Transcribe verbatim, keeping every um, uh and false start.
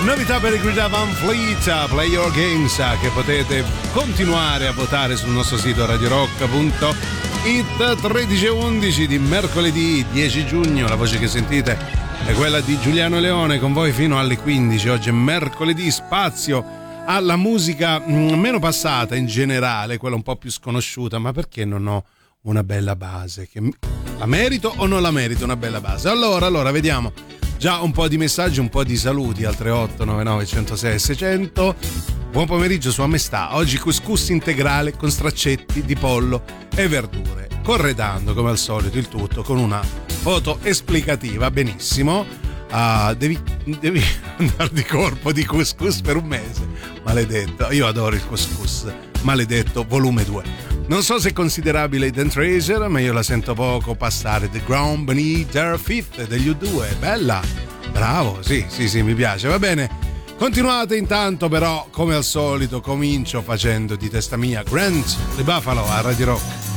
Novità per i Greta Van Fleet, Play Your Games, che potete continuare a votare sul nostro sito radio rock punto it. Tredici e undici di mercoledì dieci giugno. La voce che sentite è quella di Giuliano Leone, con voi fino alle quindici. Oggi è mercoledì, spazio alla musica meno passata in generale, quella un po' più sconosciuta. Ma perché non ho una bella base? Che la merito o non la merito una bella base? Allora, allora vediamo. Già un po' di messaggi, un po' di saluti al tre otto nove nove uno zero sei sei zero zero. Buon pomeriggio su Amestà. Oggi couscous integrale con straccetti di pollo e verdure, corredando come al solito il tutto con una foto esplicativa. Benissimo. Uh, devi, devi andare di corpo di couscous per un mese. Maledetto. Io adoro il couscous. Maledetto volume due. Non so se è considerabile Hidden Treasure, ma io la sento poco passare. The Ground Beneath Their Feet degli U due. Bella, bravo, sì, sì, sì, mi piace. Va bene, continuate intanto, però, come al solito, comincio facendo di testa mia Grant di Buffalo a Radio Rock.